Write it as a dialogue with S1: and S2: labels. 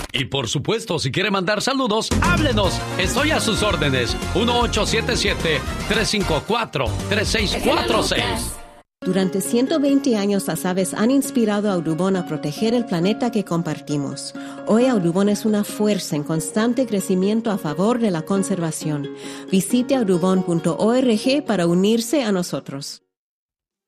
S1: Y por supuesto, si quiere mandar saludos, háblenos. Estoy a sus órdenes. 1877-354-3646.
S2: Durante 120 años las aves han inspirado a Audubon a proteger el planeta que compartimos. Hoy Audubon es una fuerza en constante crecimiento a favor de la conservación. Visite audubon.org para unirse a nosotros.